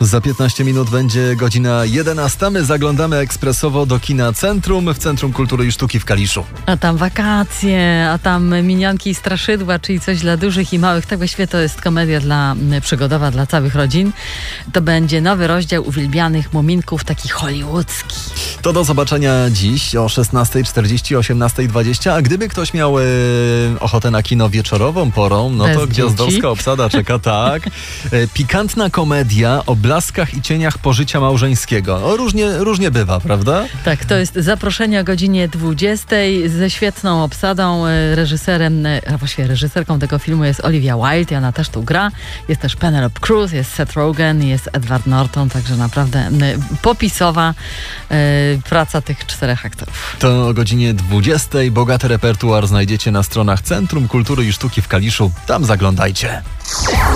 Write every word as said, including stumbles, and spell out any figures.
Za piętnaście minut będzie godzina jedenasta. My zaglądamy ekspresowo do kina Centrum w Centrum Kultury i Sztuki w Kaliszu. A tam wakacje, a tam minianki i straszydła, czyli coś dla dużych i małych. Tak właściwie to jest komedia dla, przygodowa dla całych rodzin. To będzie nowy rozdział uwielbianych muminków, taki hollywoodzki. To do zobaczenia dziś o szesnasta czterdzieści, osiemnasta dwadzieścia. A gdyby ktoś miał e, ochotę na kino wieczorową porą, no Bez to dzieci. gwiazdorska obsada czeka, tak. E, pikantna komedia o blaskach i cieniach pożycia małżeńskiego. O, różnie, różnie bywa, prawda? Tak, to jest zaproszenie o godzinie dwudziestej ze świetną obsadą. Reżyserem, a właściwie reżyserką tego filmu jest Olivia Wilde i ona też tu gra. Jest też Penelope Cruz, jest Seth Rogen, jest Edward Norton, także naprawdę popisowa y, praca tych czterech aktorów. To o godzinie dwudziestej. Bogaty repertuar znajdziecie na stronach Centrum Kultury i Sztuki w Kaliszu. Tam zaglądajcie.